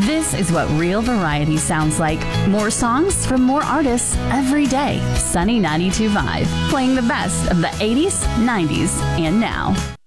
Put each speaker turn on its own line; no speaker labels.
This is what real variety sounds like. More songs from more artists every day. Sunny 92.5, playing the best of the 80s, 90s, and now.